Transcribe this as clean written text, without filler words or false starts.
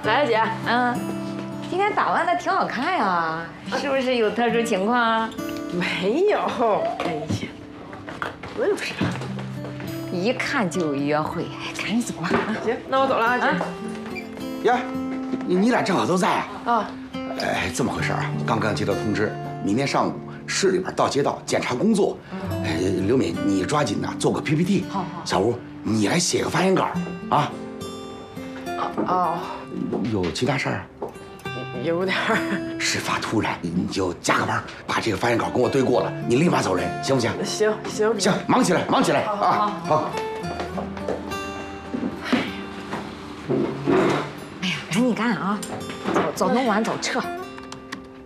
来了，姐。 今天打扮的挺好看呀，是不是有特殊情况啊？ 没有。哎呀，我也不知道。 一看就有约会，赶紧走吧。 行，那我走了啊，姐。 呀，你俩正好都在啊？ 啊。 哎，这么回事啊？刚刚接到通知，明天上午市里边到街道检查工作。刘敏，你抓紧呐，做个 PPT。好。小吴，你来写个发言稿啊。 哦。 有其他事儿？ 有点儿。 事发突然，你就加个班，把这个发言稿跟我对过了，你立马走人，行不行？ 行。 行，忙起来，忙起来啊！好。 哎呀，赶紧干啊！走，弄完走撤。